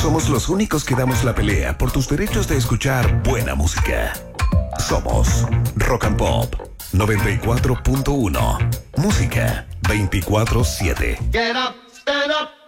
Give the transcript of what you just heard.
Somos los únicos que damos la pelea por tus derechos de escuchar buena música. Somos Rock and Pop 94.1. Música 24/7. Get up, stand up.